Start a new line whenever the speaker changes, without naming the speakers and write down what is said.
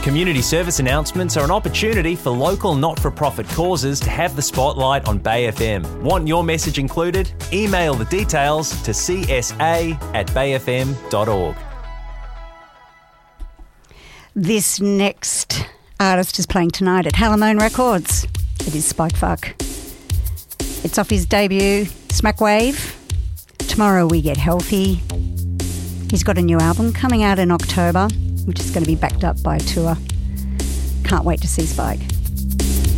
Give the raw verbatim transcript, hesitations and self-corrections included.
Community service announcements are an opportunity for local not-for-profit causes to have the spotlight on Bay F M. Want your message included? Email the details to c s a at bay f m dot org.
This next artist is playing tonight at Halamone Records. It is Spikefuck. It's off his debut, Smack Wave. Tomorrow We Get Healthy. He's got a new album coming out in October, which is going to be backed up by a tour. Can't wait to see Spike.